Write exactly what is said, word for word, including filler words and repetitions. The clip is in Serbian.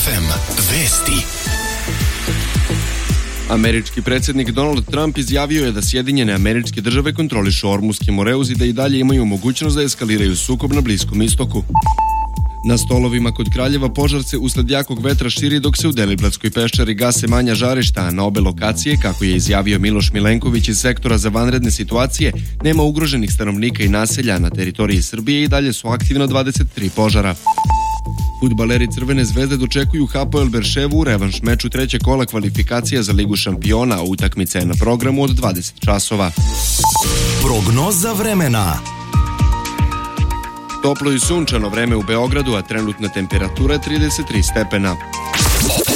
ef em vesti. Američki predsjednik Donald Trump izjavio je da Sjedinjene Američke Države kontrolišu Ormuski Moreuz i da i dalje imaju mogućnost da eskaliraju sukob na Bliskom istoku. Na stolovima kod Kraljeva požar se usled jakog vetra širi dok se u Deliblatskoj peščari gase manja žarišta, a na obe lokacije, kako je izjavio Miloš Milenković iz sektora za vanredne situacije, nema ugroženih stanovnika i naselja. Na teritoriji Srbije i dalje su aktivno dvadeset tri požara. Fudbaleri Crvene zvezde dočekuju Hapoel Berševu u revanš meču trećeg kola kvalifikacija za Ligu šampiona, a utakmica je na programu od dvadeset časova. Prognoza vremena. Toplo i sunčano vreme u Beogradu, a trenutna temperatura je trideset tri stepena.